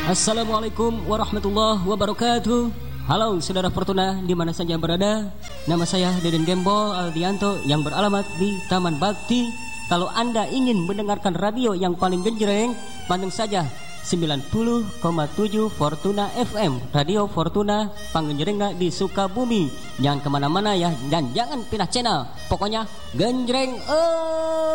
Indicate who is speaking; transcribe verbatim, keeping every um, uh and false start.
Speaker 1: Assalamualaikum warahmatullahi wabarakatuh. Halo saudara Fortuna di mana saja berada. Nama saya Deden Gembol Aldianto yang beralamat di Taman Bakti. Kalau Anda ingin mendengarkan radio yang paling genjreng, panteng saja sembilan puluh koma tujuh Fortuna F M, Radio Fortuna Panggenjrenga di Sukabumi. Jangan kemana-mana ya, dan jangan pindah channel. Pokoknya genjreng. Oh.